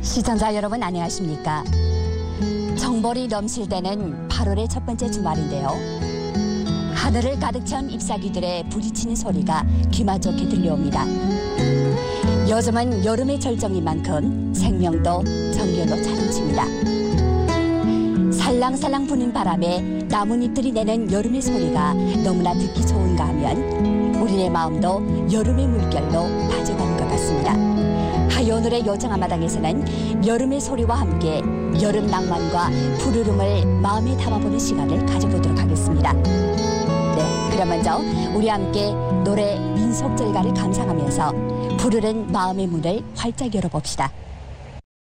시청자 여러분 안녕하십니까? 정벌이 넘실대는 8월의 첫 번째 주말인데요. 하늘을 가득 찬 잎사귀들의 부딪히는 소리가 귀마좋게 들려옵니다. 요즘은 여름의 절정인 만큼 생명도 정열로 차림칩니다. 살랑살랑 부는 바람에 나뭇잎들이 내는 여름의 소리가 너무나 듣기 좋은가 하면 우리네 마음도 여름의 물결로 빠져가는 것 같습니다. 하이오늘의 요정한마당에서는 여름의 소리와 함께 여름 낭만과 푸르름을 마음에 담아보는 시간을 가져보도록 하겠습니다. 네, 그럼 먼저 우리 함께 노래 민속절가를 감상하면서 푸르른 마음의 문을 활짝 열어봅시다.